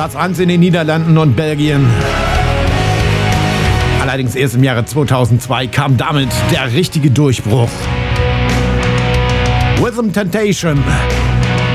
Platz 1 in den Niederlanden und Belgien. Allerdings erst im Jahre 2002 kam damit der richtige Durchbruch. Rhythm Temptation